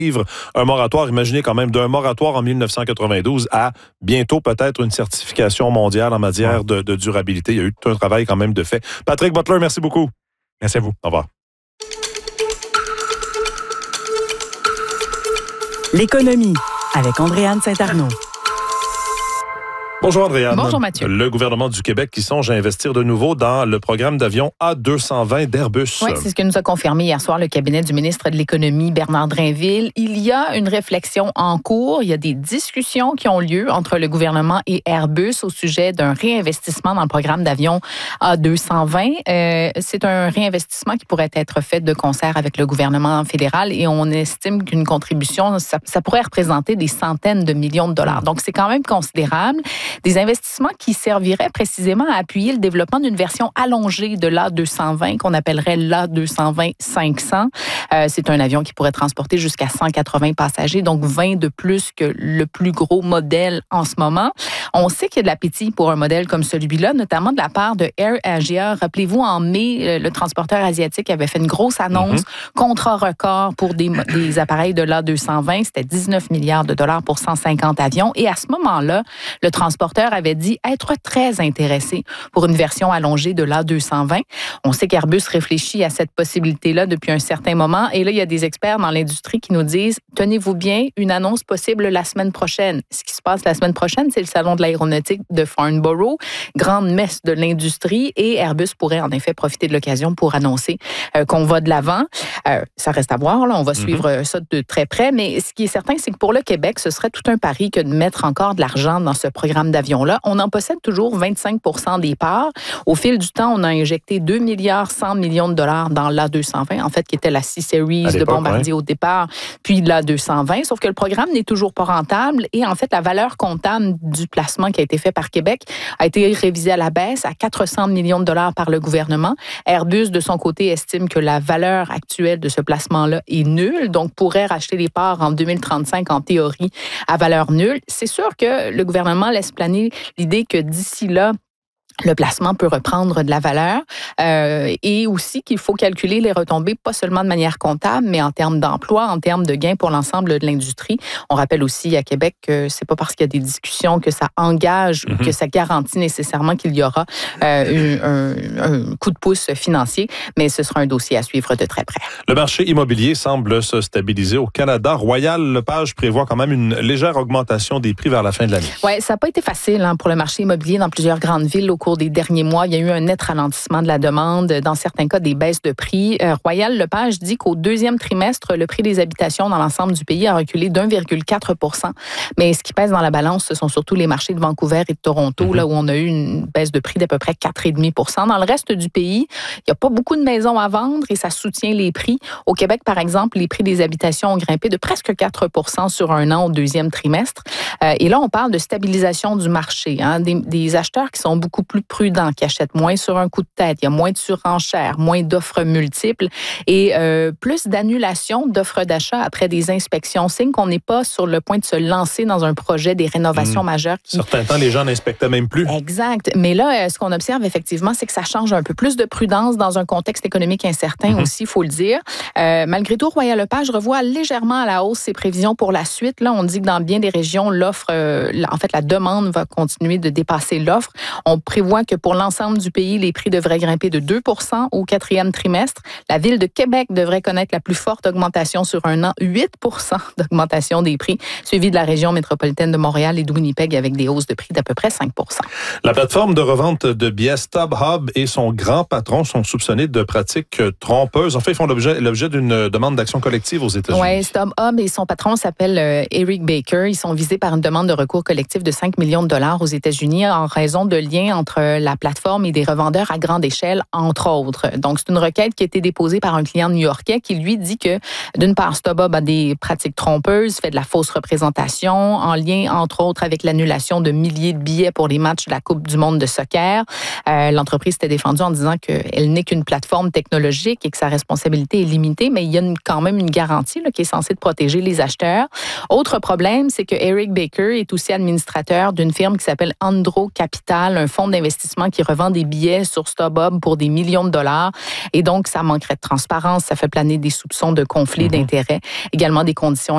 un moratoire. Imaginez quand même d'un moratoire en 1992 à bientôt peut-être une certification mondiale en matière de durabilité. Il y a eu tout un travail quand même de fait. Patrick Butler, merci beaucoup. Merci à vous. Au revoir. L'économie avec Andréane Saint-Arnaud. Bonjour Andréane. Bonjour Mathieu. Le gouvernement du Québec qui songe à investir de nouveau dans le programme d'avion A220 d'Airbus. Oui, c'est ce que nous a confirmé hier soir le cabinet du ministre de l'Économie, Bernard Drinville. Il y a une réflexion en cours. Il y a des discussions qui ont lieu entre le gouvernement et Airbus au sujet d'un réinvestissement dans le programme d'avion A220. C'est un réinvestissement qui pourrait être fait de concert avec le gouvernement fédéral et on estime qu'une contribution, ça pourrait représenter des centaines de millions de dollars. Donc, c'est quand même considérable. Des investissements qui serviraient précisément à appuyer le développement d'une version allongée de l'A220 qu'on appellerait l'A220-500. C'est un avion qui pourrait transporter jusqu'à 180 passagers, donc 20 de plus que le plus gros modèle en ce moment. On sait qu'il y a de l'appétit pour un modèle comme celui-là, notamment de la part de Air Asia. Rappelez-vous, en mai, le transporteur asiatique avait fait une grosse annonce, contrat record pour des appareils de l'A220. C'était 19 milliards de dollars pour 150 avions. Et à ce moment-là, le transporteur avait dit être très intéressé pour une version allongée de l'A220. On sait qu'Airbus réfléchit à cette possibilité-là depuis un certain moment. Et là, il y a des experts dans l'industrie qui nous disent, tenez-vous bien, une annonce possible la semaine prochaine. Ce qui se passe la semaine prochaine, c'est le salon de l'aéronautique de Farnborough, grande messe de l'industrie. Et Airbus pourrait en effet profiter de l'occasion pour annoncer qu'on va de l'avant. Ça reste à voir, là, on va suivre ça de très près. Mais ce qui est certain, c'est que pour le Québec, ce serait tout un pari que de mettre encore de l'argent dans ce programme d'avion-là. On en possède toujours 25 % des parts. Au fil du temps, on a injecté 2 milliards 100 millions de dollars dans l'A220, en fait, qui était la C-Series de Bombardier au départ, puis l'A220. Sauf que le programme n'est toujours pas rentable et en fait, la valeur comptable du placement qui a été fait par Québec a été révisée à la baisse à 400 millions de dollars par le gouvernement. Airbus, de son côté, estime que la valeur actuelle de ce placement-là est nulle, donc pourrait racheter les parts en 2035 en théorie à valeur nulle. C'est sûr que le gouvernement laisse planer l'idée que d'ici là, le placement peut reprendre de la valeur et aussi qu'il faut calculer les retombées, pas seulement de manière comptable, mais en termes d'emploi, en termes de gains pour l'ensemble de l'industrie. On rappelle aussi à Québec que c'est pas parce qu'il y a des discussions que ça engage ou que ça garantit nécessairement qu'il y aura un coup de pouce financier, mais ce sera un dossier à suivre de très près. Le marché immobilier semble se stabiliser au Canada. Royal Lepage prévoit quand même une légère augmentation des prix vers la fin de l'année. Oui, ça n'a pas été facile pour le marché immobilier dans plusieurs grandes villes au cours des derniers mois. Il y a eu un net ralentissement de la demande, dans certains cas des baisses de prix. Royal Lepage dit qu'au deuxième trimestre, le prix des habitations dans l'ensemble du pays a reculé d'1,4 %. Mais ce qui pèse dans la balance, ce sont surtout les marchés de Vancouver et de Toronto, là où on a eu une baisse de prix d'à peu près 4,5 %. Dans le reste du pays, il n'y a pas beaucoup de maisons à vendre et ça soutient les prix. Au Québec, par exemple, les prix des habitations ont grimpé de presque 4 % sur un an au deuxième trimestre. Et là, on parle de stabilisation du marché. Des acheteurs qui sont beaucoup plus prudents, qui achètent moins sur un coup de tête. Il y a moins de surenchères, moins d'offres multiples et plus d'annulations d'offres d'achat après des inspections. Signe qu'on n'est pas sur le point de se lancer dans un projet des rénovations majeures. Certains temps, les gens n'inspectaient même plus. Exact. Mais là, ce qu'on observe effectivement, c'est que ça change un peu plus de prudence dans un contexte économique incertain aussi, il faut le dire. Malgré tout, Royal Lepage revoit légèrement à la hausse ses prévisions pour la suite. Là, on dit que dans bien des régions, l'offre, en fait, la demande va continuer de dépasser l'offre. On prévoit que pour l'ensemble du pays, les prix devraient grimper de 2 % au quatrième trimestre. La ville de Québec devrait connaître la plus forte augmentation sur un an, 8 % d'augmentation des prix, suivi de la région métropolitaine de Montréal et de Winnipeg avec des hausses de prix d'à peu près 5 %. La plateforme de revente de billets StubHub et son grand patron sont soupçonnés de pratiques trompeuses. En fait, ils font l'objet d'une demande d'action collective aux États-Unis. Oui, StubHub et son patron s'appelle Eric Baker. Ils sont visés par une demande de recours collectif de 5 millions de dollars aux États-Unis en raison de liens entre la plateforme et des revendeurs à grande échelle, entre autres. Donc, c'est une requête qui a été déposée par un client new-yorkais qui, lui, dit que, d'une part, StubHub a des pratiques trompeuses, fait de la fausse représentation, en lien, entre autres, avec l'annulation de milliers de billets pour les matchs de la Coupe du monde de soccer. L'entreprise s'était défendue en disant qu'elle n'est qu'une plateforme technologique et que sa responsabilité est limitée, mais il y a quand même une garantie qui est censée protéger les acheteurs. Autre problème, c'est que Eric Baker est aussi administrateur d'une firme qui s'appelle Andro Capital, un fonds d'investissement qui revend des billets sur StubHub pour des millions de dollars. Et donc, ça manquerait de transparence, ça fait planer des soupçons de conflit d'intérêts, également des conditions